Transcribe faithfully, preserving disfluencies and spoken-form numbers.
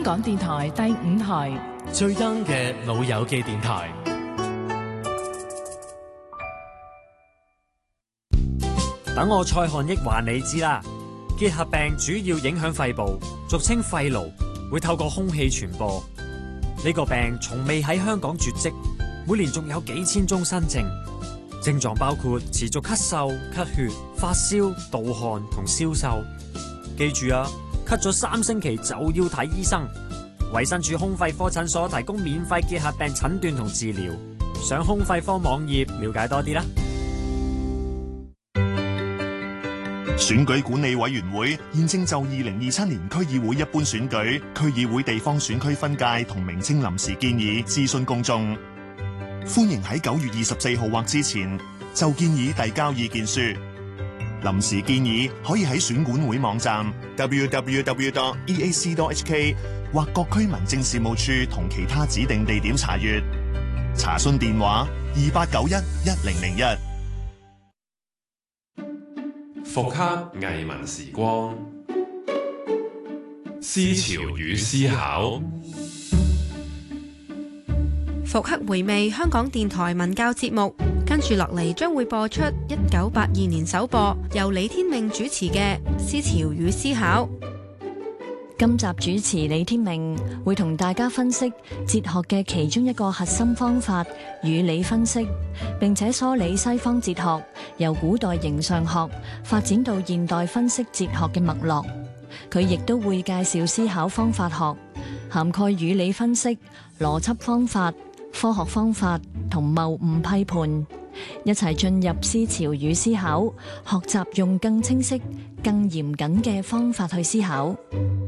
香港電台第五台最 young 嘅老友記電台。 等我蔡漢益話你知啦。結核病主要影響肺部，俗稱肺癆，會透過空氣傳播。呢個病從未喺香港絕跡，每年仲有幾千宗新症。症狀包括持續咳嗽、咳血、發燒、盜汗同消瘦。記住啊，咳咗三星期就要睇醫生。衛生署胸肺科診所提供免費結核病診斷同治療，上胸肺科網頁了解多啲啦。 選舉管理委員會現正就二零二七年區議會一般選舉、區議會地方選區分界同名稱臨時建議諮詢公眾，歡迎喺九月二十四號或之前就建議遞交意見書。臨時建議可以喺選管會網站 double-u double-u double-u dot e a c dot h k 或各區民政事務處同其他指定地點查閱。查詢電話二八九一一零零一。 復刻藝文時光，思潮與思考。 復刻回味香港電台文教節目，跟住落嚟將會播出一九八二年首播，由李天命主持嘅《思潮與思考》。 今集主持李天命會同大家分析哲學嘅其中一個核心方法——語理分析，並且梳理西方哲學由古代形上學發展到現代分析哲學嘅脈絡。佢亦都會介紹思考方法學，涵蓋語理分析、邏輯方法、科學方法同謬誤批判，一齊進入思潮與思考，學習用更清晰、更嚴謹嘅方法去思考。